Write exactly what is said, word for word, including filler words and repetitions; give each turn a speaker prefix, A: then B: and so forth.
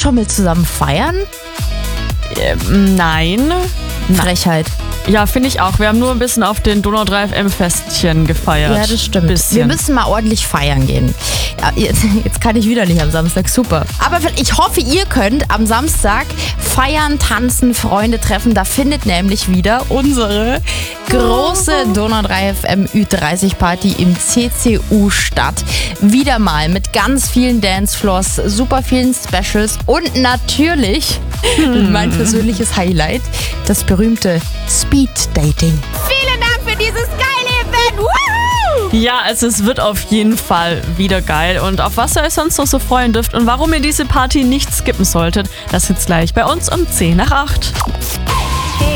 A: schon mal zusammen feiern?
B: Ähm, nein.
A: Frechheit.
B: Ja, finde ich auch. Wir haben nur ein bisschen auf den Donau drei F M-Festchen gefeiert.
A: Ja, das stimmt.
B: Bisschen.
A: Wir müssen mal ordentlich feiern gehen. Ja, jetzt, jetzt kann ich wieder nicht am Samstag, super. Aber ich hoffe, ihr könnt am Samstag feiern, tanzen, Freunde treffen. Da findet nämlich wieder unsere große Donau drei F M Ü dreißig Party im C C U statt. Wieder mal mit ganz vielen Dancefloors, super vielen Specials und natürlich hm. mein persönliches Highlight, das berühmte Speed Dating.
C: Vielen Dank für dieses geile Event. Woohoo!
B: Ja, also es wird auf jeden Fall wieder geil. Und auf was ihr euch sonst noch so freuen dürft und warum ihr diese Party nicht skippen solltet, das jetzt gleich bei uns um zehn nach acht.